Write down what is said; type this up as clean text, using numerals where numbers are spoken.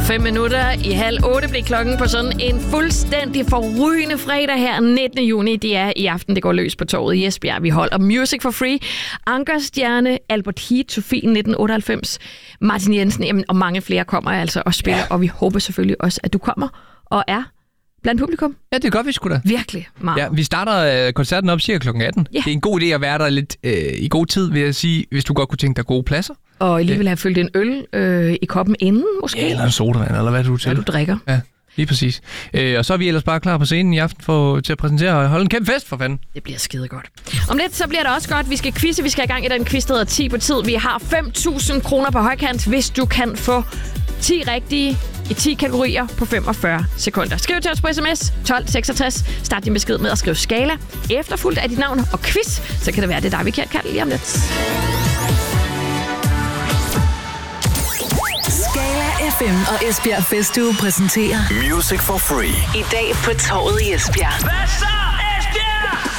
5 minutter i 7:30 blev klokken på sådan en fuldstændig forrygende fredag her 19. juni. Det er i aften, det går løs på torvet i Esbjerg. Vi holder Music for Free. Ankerstjerne, Albert Heat, Sofie 1998, Martin Jensen og mange flere kommer altså og spiller. Ja. Og vi håber selvfølgelig også, at du kommer og er blandt publikum. Ja, det er godt, vi skulle da. Virkelig meget. Ja, vi starter koncerten op cirka kl. 18. Ja. Det er en god idé at være der lidt i god tid, vil jeg sige, hvis du godt kunne tænke dig gode pladser. Og lige vil have fyldt en øl i koppen inden, måske. Ja, eller en sodavand, eller hvad du til. Hvad du drikker. Ja, lige præcis. Og så er vi ellers bare klar på scenen i aften til at præsentere og holde en kæmpe fest, for fanden. Det bliver skide godt. Om lidt, så bliver det også godt. Vi skal quizze. Vi skal i gang i den quiz, der hedder 10 på tid. Vi har 5.000 kroner på højkant, hvis du kan få 10 rigtige i 10 kategorier på 45 sekunder. Skriv til os på sms 1266. Start din besked med at skrive skala. Efterfulgt af dit navn og quiz, så kan det være, det er dig, vi kan kalde lige om lidt. Skala FM og Esbjerg Festuge præsenterer Music for Free. I dag på torvet i Esbjerg. Hvad så, Esbjerg?